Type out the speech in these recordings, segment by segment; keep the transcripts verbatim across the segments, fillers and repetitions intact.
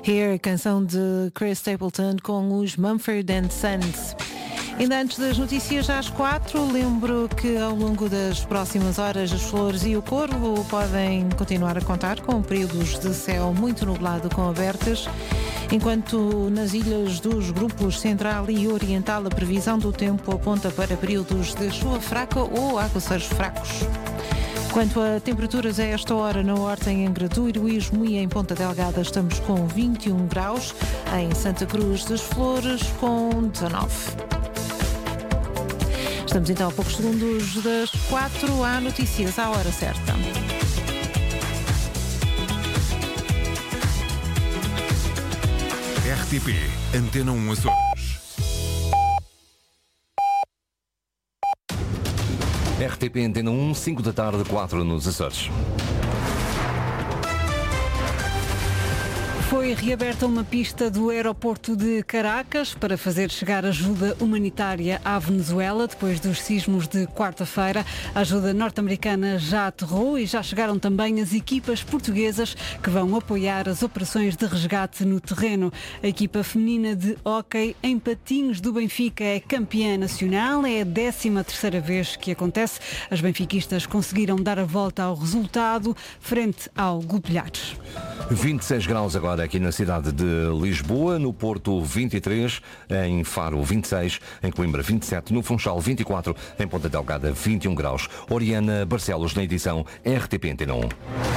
Here, canção de Chris Stapleton com os Mumford and Sons. Ainda antes das notícias às quatro, lembro que ao longo das próximas horas as flores e o corvo podem continuar a contar com períodos de céu muito nublado com abertas, enquanto nas ilhas dos grupos Central e Oriental a previsão do tempo aponta para períodos de chuva fraca ou aguaceiros fracos. Quanto a temperaturas a esta hora na Horta, em Angra do Heroísmo e em Ponta Delgada estamos com vinte e um graus, em Santa Cruz das Flores com dezanove. Estamos então a poucos segundos das quatro, há notícias à hora certa. R T P Antena um Açores. R T P Antena um, cinco da tarde, quatro nos Açores. Foi reaberta uma pista do aeroporto de Caracas para fazer chegar ajuda humanitária à Venezuela depois dos sismos de quarta-feira. A ajuda norte-americana já aterrou e já chegaram também as equipas portuguesas que vão apoiar as operações de resgate no terreno. A equipa feminina de hóquei em patins do Benfica é campeã nacional. É a décima terceira vez que acontece. As benfiquistas conseguiram dar a volta ao resultado frente ao Golpilhares. vinte e seis graus agora aqui na cidade de Lisboa, no Porto vinte e três, em Faro vinte e seis, em Coimbra vinte e sete, no Funchal vinte e quatro, em Ponta Delgada vinte e um graus. Oriana Barcelos na edição R T P Antena um.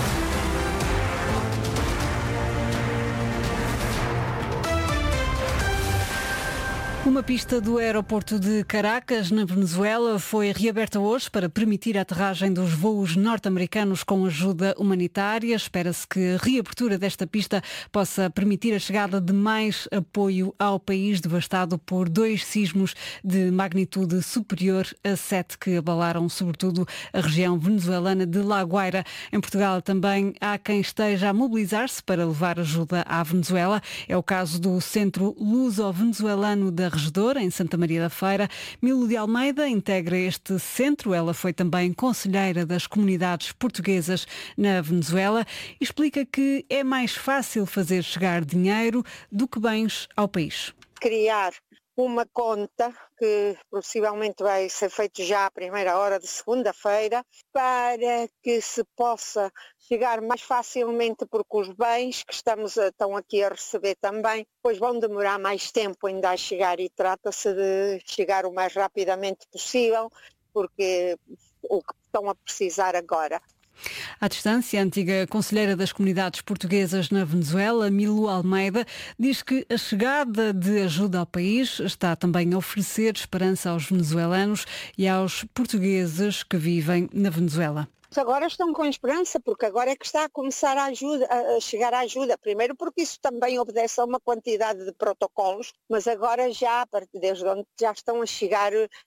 Uma pista do aeroporto de Caracas, na Venezuela, foi reaberta hoje para permitir a aterragem dos voos norte-americanos com ajuda humanitária. Espera-se que a reabertura desta pista possa permitir a chegada de mais apoio ao país devastado por dois sismos de magnitude superior a sete que abalaram sobretudo a região venezuelana de La Guaira. Em Portugal também há quem esteja a mobilizar-se para levar ajuda à Venezuela. É o caso do Centro Luso-Venezuelano da Regedora, em Santa Maria da Feira. Milo de Almeida integra este centro. Ela foi também conselheira das comunidades portuguesas na Venezuela e explica que é mais fácil fazer chegar dinheiro do que bens ao país. Criar uma conta, que possivelmente vai ser feito já à primeira hora de segunda-feira, para que se possa chegar mais facilmente, porque os bens que estamos a, estão aqui a receber também, pois vão demorar mais tempo ainda a chegar, e trata-se de chegar o mais rapidamente possível, porque o que estão a precisar agora. À distância, a antiga conselheira das comunidades portuguesas na Venezuela, Milo Almeida, diz que a chegada de ajuda ao país está também a oferecer esperança aos venezuelanos e aos portugueses que vivem na Venezuela. Agora estão com esperança, porque agora é que está a começar a, ajuda, a chegar a ajuda. Primeiro porque isso também obedece a uma quantidade de protocolos, mas agora já, desde onde já estão a chegar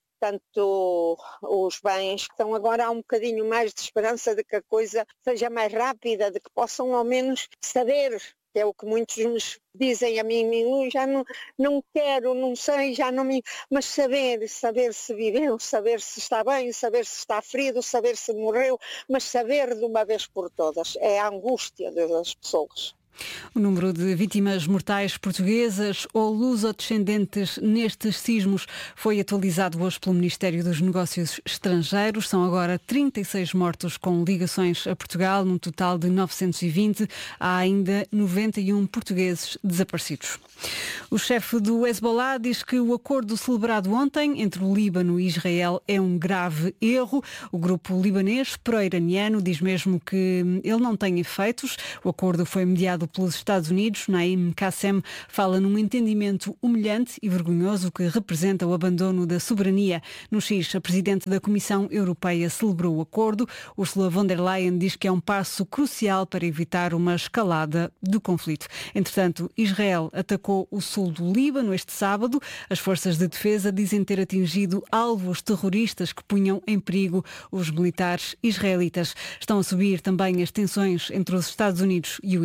tanto os bens, que estão agora há um bocadinho mais de esperança de que a coisa seja mais rápida, de que possam ao menos saber, que é o que muitos nos dizem a mim, já não, não quero, não sei, já não me... Mas saber, saber se viveu, saber se está bem, saber se está ferido, saber se morreu, mas saber de uma vez por todas, é a angústia das pessoas. O número de vítimas mortais portuguesas ou lusodescendentes nestes sismos foi atualizado hoje pelo Ministério dos Negócios Estrangeiros. São agora trinta e seis mortos com ligações a Portugal, num total de novecentos e vinte. Há ainda noventa e um portugueses desaparecidos. O chefe do Hezbollah diz que o acordo celebrado ontem entre o Líbano e Israel é um grave erro. O grupo libanês pró-iraniano diz mesmo que ele não tem efeitos. O acordo foi mediado pelos Estados Unidos. Naim Qassem fala num entendimento humilhante e vergonhoso que representa o abandono da soberania. No X, a presidente da Comissão Europeia celebrou o acordo. Ursula von der Leyen diz que é um passo crucial para evitar uma escalada do conflito. Entretanto, Israel atacou o sul do Líbano este sábado. As forças de defesa dizem ter atingido alvos terroristas que punham em perigo os militares israelitas. Estão a subir também as tensões entre os Estados Unidos e o Irão.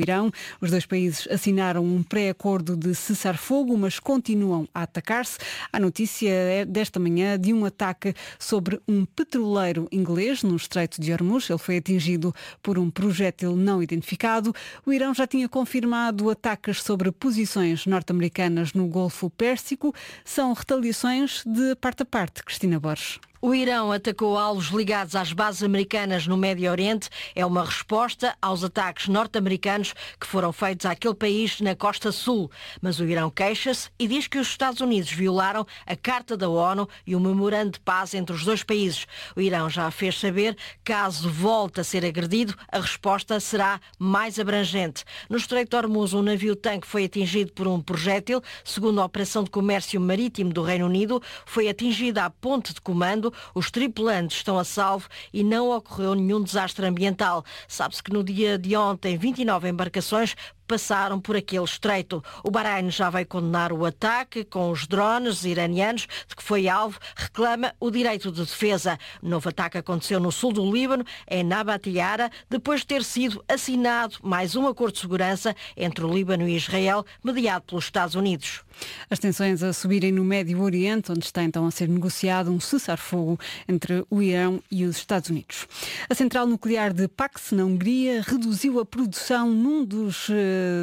Os dois países assinaram um pré-acordo de cessar-fogo, mas continuam a atacar-se. A notícia é desta manhã de um ataque sobre um petroleiro inglês no Estreito de Hormuz. Ele foi atingido por um projétil não identificado. O Irão já tinha confirmado ataques sobre posições norte-americanas no Golfo Pérsico. São retaliações de parte a parte. Cristina Borges. O Irão atacou alvos ligados às bases americanas no Médio Oriente. É uma resposta aos ataques norte-americanos que foram feitos àquele país na costa sul. Mas o Irão queixa-se e diz que os Estados Unidos violaram a Carta da ONU e o memorando de paz entre os dois países. O Irão já fez saber que, caso volte a ser agredido, a resposta será mais abrangente. No Estreito de Hormuz, um navio-tanque foi atingido por um projétil. Segundo a Operação de Comércio Marítimo do Reino Unido, foi atingida a ponte de comando. Os tripulantes estão a salvo e não ocorreu nenhum desastre ambiental. Sabe-se que no dia de ontem, vinte e nove embarcações passaram por aquele estreito. O Bahrein já veio condenar o ataque com os drones iranianos de que foi alvo, reclama o direito de defesa. O novo ataque aconteceu no sul do Líbano, em Nabatiara, depois de ter sido assinado mais um acordo de segurança entre o Líbano e Israel, mediado pelos Estados Unidos. As tensões a subirem no Médio Oriente, onde está então a ser negociado um cessar-fogo entre o Irão e os Estados Unidos. A central nuclear de Pax, na Hungria, reduziu a produção num dos,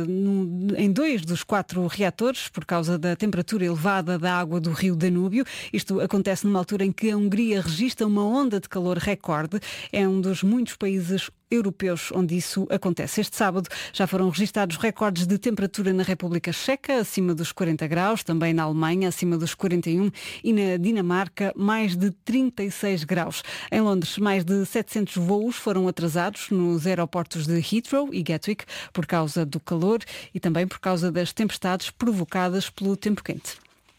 num, em dois dos quatro reatores por causa da temperatura elevada da água do rio Danúbio. Isto acontece numa altura em que a Hungria registra uma onda de calor recorde. É um dos muitos países europeus onde isso acontece. Este sábado já foram registados recordes de temperatura na República Checa, acima dos quarenta graus, também na Alemanha, acima dos quarenta e um, e na Dinamarca, mais de trinta e seis graus. Em Londres, mais de setecentos voos foram atrasados nos aeroportos de Heathrow e Gatwick por causa do calor e também por causa das tempestades provocadas pelo tempo quente.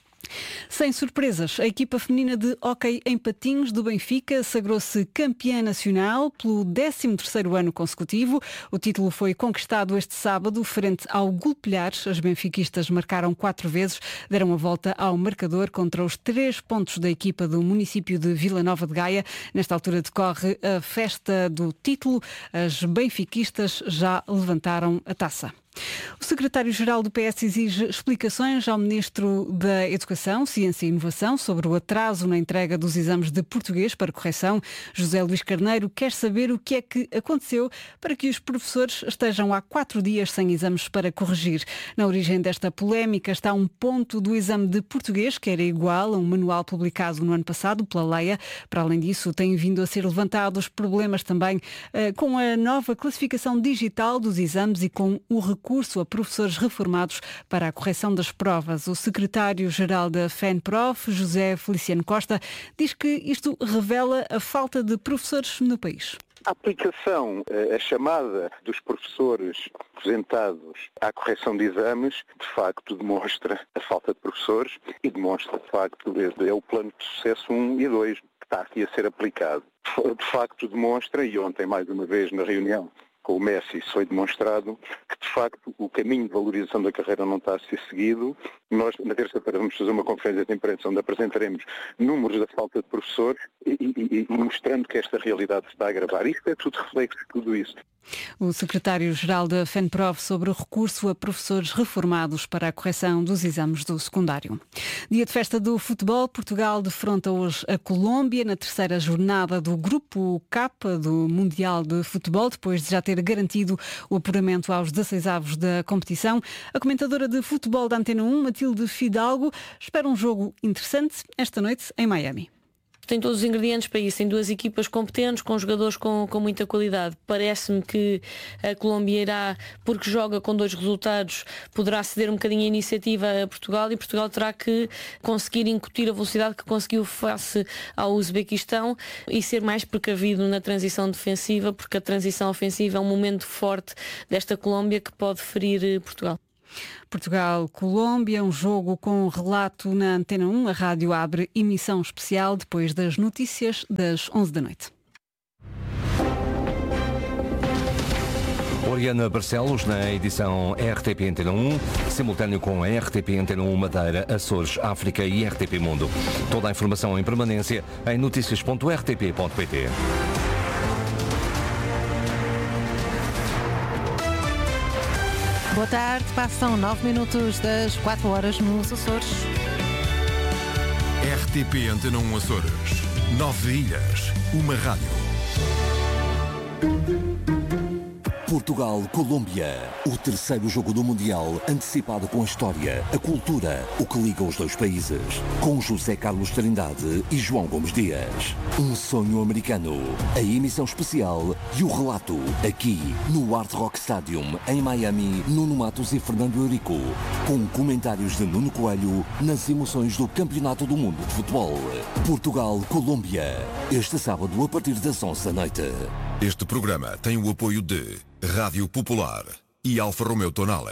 Sem surpresas, a equipa feminina de hóquei em patins do Benfica sagrou-se campeã nacional pelo décimo terceiro ano consecutivo. O título foi conquistado este sábado frente ao Golpilhar. As benfiquistas marcaram quatro vezes, deram a volta ao marcador contra os três pontos da equipa do município de Vila Nova de Gaia. Nesta altura decorre a festa do título. As benfiquistas já levantaram a taça. O secretário-geral do P S exige explicações ao Ministro da Educação, Ciência e Inovação sobre o atraso na entrega dos exames de português para correção. José Luís Carneiro quer saber o que é que aconteceu para que os professores estejam há quatro dias sem exames para corrigir. Na origem desta polémica está um ponto do exame de português que era igual a um manual publicado no ano passado pela Leia. Para além disso, têm vindo a ser levantados problemas também uh, com a nova classificação digital dos exames e com o recurso curso a professores reformados para a correção das provas. O secretário-geral da FENPROF, José Feliciano Costa, diz que isto revela a falta de professores no país. A aplicação, a chamada dos professores aposentados à correção de exames, de facto demonstra a falta de professores e demonstra, de facto, é o plano de sucesso um e dois que está aqui a ser aplicado. De facto demonstra, e ontem mais uma vez na reunião com o Messi isso foi demonstrado, que de facto o caminho de valorização da carreira não está a ser seguido. Nós na terça-feira vamos fazer uma conferência de imprensa onde apresentaremos números da falta de professores e, e, e mostrando que esta realidade se está a agravar. Isto é tudo reflexo de tudo isso. O secretário-geral da FENPROF sobre o recurso a professores reformados para a correção dos exames do secundário. Dia de festa do futebol, Portugal defronta hoje a Colômbia na terceira jornada do Grupo K do Mundial de Futebol, depois de já ter garantido o apuramento aos dezasseis avos da competição. A comentadora de futebol da Antena um, Matilde Fidalgo, espera um jogo interessante esta noite em Miami. Tem todos os ingredientes para isso, tem duas equipas competentes, com jogadores com, com muita qualidade. Parece-me que a Colômbia irá, porque joga com dois resultados, poderá ceder um bocadinho a iniciativa a Portugal e Portugal terá que conseguir incutir a velocidade que conseguiu face ao Uzbequistão e ser mais precavido na transição defensiva, porque a transição ofensiva é um momento forte desta Colômbia que pode ferir Portugal. Portugal-Colômbia, um jogo com relato na Antena um. A rádio abre emissão especial depois das notícias das onze da noite. Oriana Barcelos na edição R T P Antena um, simultâneo com a R T P Antena um Madeira, Açores, África e R T P Mundo. Toda a informação em permanência em notícias ponto r t p ponto p t. Boa tarde, passam nove minutos das quatro horas nos Açores. R T P Antena um Açores. Nove ilhas, uma rádio. Portugal-Colômbia, o terceiro jogo do Mundial, antecipado com a história, a cultura, o que liga os dois países, com José Carlos Trindade e João Gomes Dias. Um sonho americano, a emissão especial e o relato, aqui no Hard Rock Stadium, em Miami, Nuno Matos e Fernando Eurico, com comentários de Nuno Coelho nas emoções do Campeonato do Mundo de Futebol. Portugal-Colômbia, este sábado a partir das onze da noite. Este programa tem o apoio de Rádio Popular e Alfa Romeo Tonale.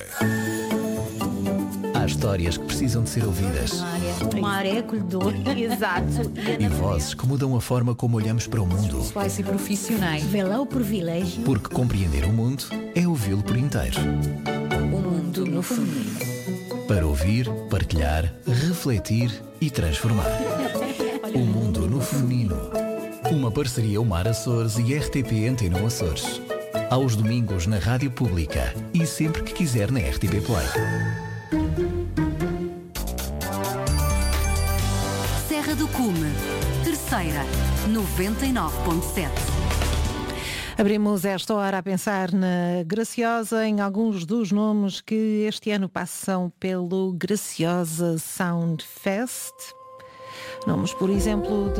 Há histórias que precisam de ser ouvidas. Uma área acolhedora. Exato. E vozes que mudam a forma como olhamos para o mundo. Pessoais e profissionais. Vê lá o privilégio. Porque compreender o mundo é ouvi-lo por inteiro. O mundo no feminino. Para ouvir, partilhar, refletir e transformar. O mundo no feminino. Uma parceria Umar Açores e R T P Antena um Açores. Aos domingos na Rádio Pública e sempre que quiser na R T P Play. Serra do Cume, terceira, noventa e nove ponto sete. Abrimos esta hora a pensar na Graciosa, em alguns dos nomes que este ano passam pelo Graciosa Sound Fest. Nomes, por exemplo, de